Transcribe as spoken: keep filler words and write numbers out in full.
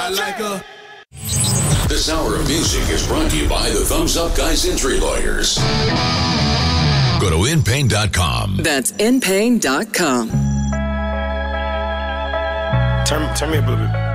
I like her. This hour of music is brought to you by the Thumbs Up Guys Injury Lawyers. Go to in pain dot com. That's in pain dot com. Turn, turn me up a little bit.